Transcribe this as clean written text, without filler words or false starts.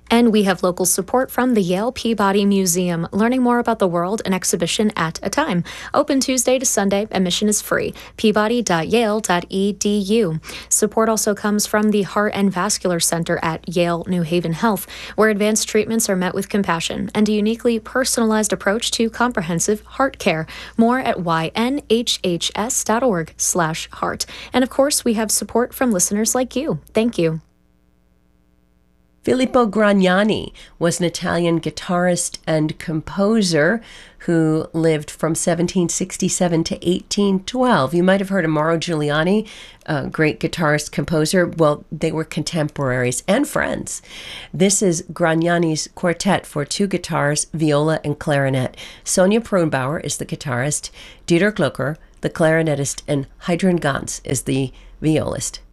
And we have local support from the Yale Peabody Museum, learning more about the world an exhibition at a time. Open Tuesday to Sunday, admission is free. peabody.yale.edu. Support also comes from the Heart and Vascular Center at Yale New Haven Health, where advanced treatments are met with compassion and a uniquely personalized approach to comprehensive heart care. More at ynhhs.org/heart. And of course, we have support from listeners like you. Thank you. Filippo Gragnani was an Italian guitarist and composer who lived from 1767 to 1812. You might have heard of Mauro Giuliani, a great guitarist, composer. Well, they were contemporaries and friends. This is Gragnani's quartet for two guitars, viola, and clarinet. Sonia Prunbauer is the guitarist, Dieter Glucker, the clarinetist, and Heidrun Ganz is the violist.